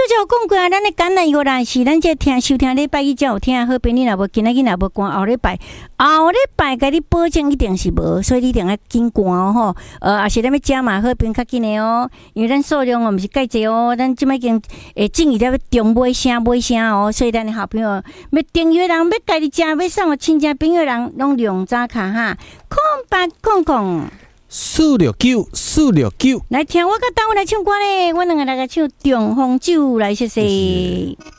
就有讲过啊，咱的感恩月啦，是咱这收听礼拜一才有听，好朋友若无今仔日若无关，后礼拜甲你保证一定是无，所以你一定要紧关哦吼。也是咱要加码好朋较紧的哦，因为咱数量哦毋是介济哦，咱即摆已经正义了要中买声哦，所以咱的好朋友要订阅人要家己食要送亲戚朋友人拢用早卡哈，0800-469-469来听我甲单位来唱歌咧，我两个来个唱《中风酒》来谢谢。